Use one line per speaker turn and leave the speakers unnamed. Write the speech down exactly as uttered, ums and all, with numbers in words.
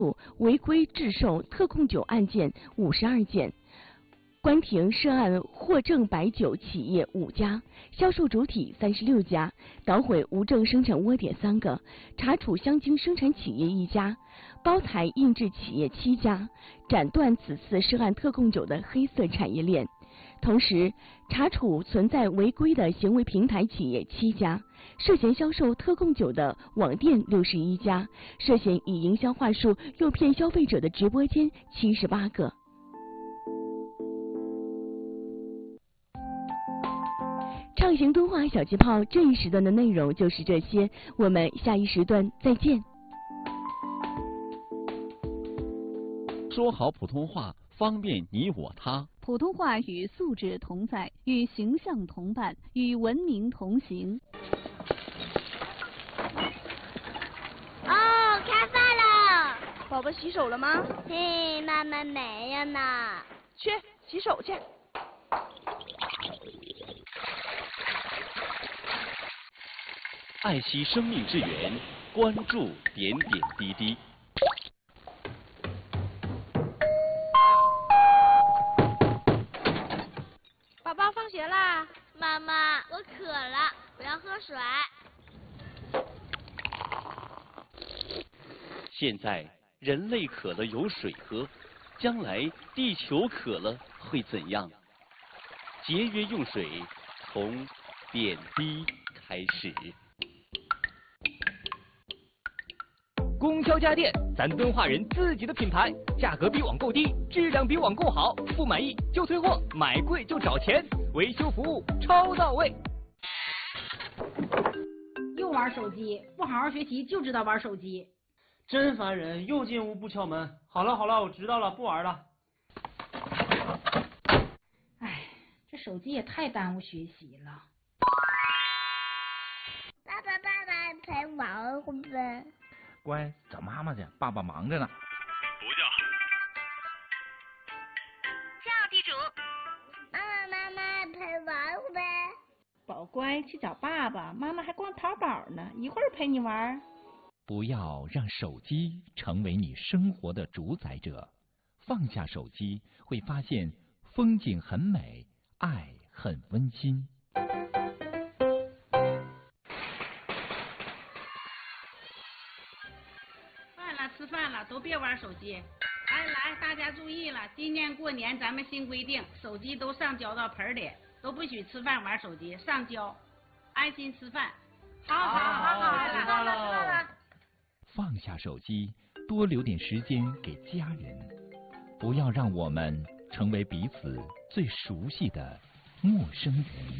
违规制售特供酒案件五十二件，关停涉案获证白酒企业五家，销售主体三十六家，捣毁无证生产窝点三个，查处香精生产企业一家，包材印制企业七家，斩断此次涉案特供酒的黑色产业链。同时，查处存在违规的行为平台企业七家，涉嫌销售特供酒的网店六十一家，涉嫌以营销话术诱骗消费者的直播间七十八个。畅行敦化小气泡这一时段的内容就是这些，我们下一时段再见。
说好普通话，方便你我他。
普通话与素质同在，与形象同伴，与文明同行。
哦，开饭了！
宝宝洗手了吗？
嘿，妈妈没有呢。
去洗手去。
爱惜生命之源，关注点点滴滴。
宝宝放学啦！
妈妈，我渴了，我要喝水。
现在人类渴了有水喝，将来地球渴了会怎样？节约用水，从点滴开始。
供销家电，咱敦化人自己的品牌，价格比网购低，质量比网购好，不满意就退货，买贵就找钱，维修服务超到位。
又玩手机，不好好学习就知道玩手机，
真烦人！又进屋不敲门。好了好了，我知道了，不玩了。
哎，这手机也太耽误学习了。
爸爸爸爸陪玩会呗。
乖，找妈妈去，爸爸忙着呢。
不叫。
叫地主。妈妈妈妈陪玩会呗。
宝乖，去找爸爸，妈妈还逛淘宝呢，一会儿陪你玩。
不要让手机成为你生活的主宰者，放下手机，会发现风景很美，爱很温馨。
吃饭了，都别玩手机。来来，大家注意了，今年过年咱们新规定，手机都上交到盆里，都不许吃饭玩手机，上交，安心吃饭。好好好好，知道了知道了。
放下手机，多留点时间给家人，不要让我们成为彼此最熟悉的陌生人。